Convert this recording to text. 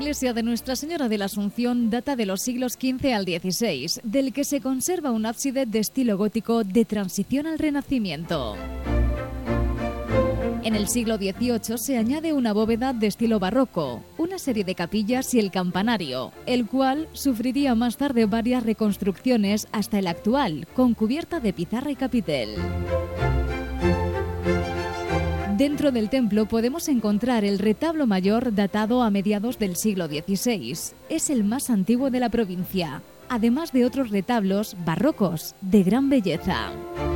iglesia de Nuestra Señora de la Asunción data de los siglos XV al XVI, del que se conserva un ábside de estilo gótico de transición al Renacimiento. En el siglo XVIII se añade una bóveda de estilo barroco, una serie de capillas y el campanario, el cual sufriría más tarde varias reconstrucciones hasta el actual, con cubierta de pizarra y capitel. Dentro del templo podemos encontrar el retablo mayor datado a mediados del siglo XVI. Es el más antiguo de la provincia, además de otros retablos barrocos de gran belleza.